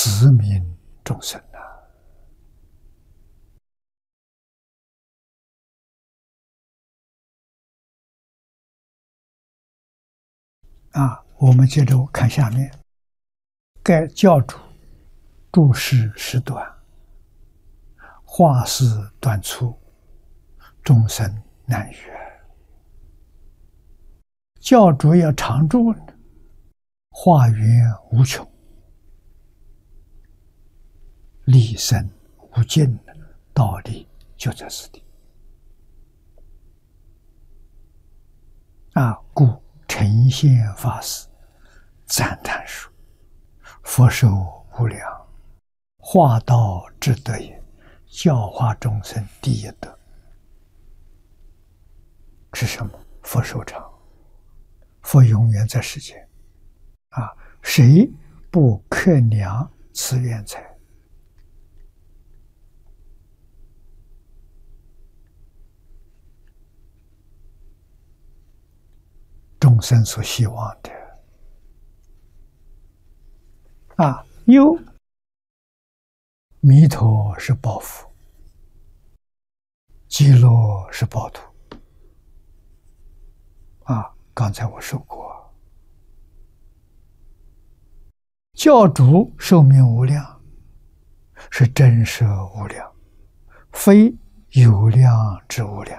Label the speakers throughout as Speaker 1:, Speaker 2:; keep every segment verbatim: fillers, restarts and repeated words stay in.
Speaker 1: 慈悯众生啊！啊，我们接着看下面，该教主注释时短，话事短促，众生难阅。教主要常住，话源无穷，理深无尽，道理就在此地。啊，故呈现法师赞叹说：“佛寿无量，化道之德也，教化众生第一德。”是什么？佛寿长，佛永远在世间。啊，谁不克量此愿财？众生所希望的啊，忧弥陀是报佛，极乐是报土。啊，刚才我说过，教主寿命无量，是真实无量，非有量之无量。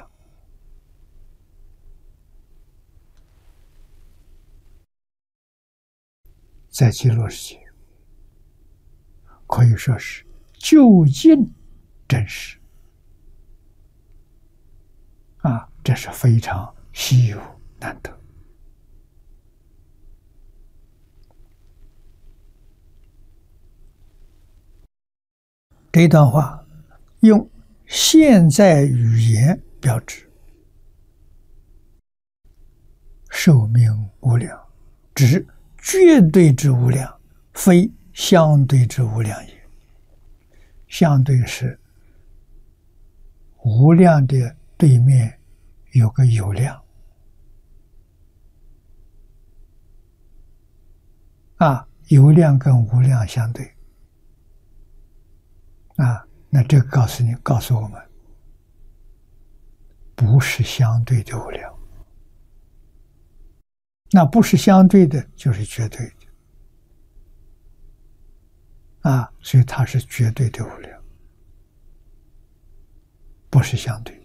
Speaker 1: 在极乐世界，可以说是究竟真实啊，这是非常稀有难得。这段话用现在语言标志，寿命无量，指绝对之无量，非相对之无量也。相对是无量的对面有个有量啊，有量跟无量相对啊，那这个告诉你，告诉我们，不是相对的无量，那不是相对的，就是绝对的啊，所以它是绝对的无量，不是相对。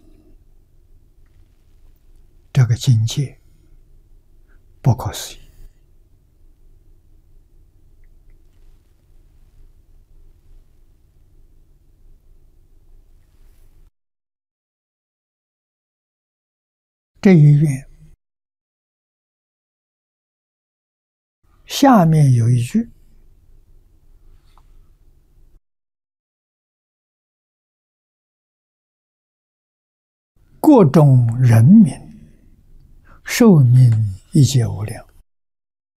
Speaker 1: 这个境界不可思议。这一愿下面有一句，各种人民寿命一切无量。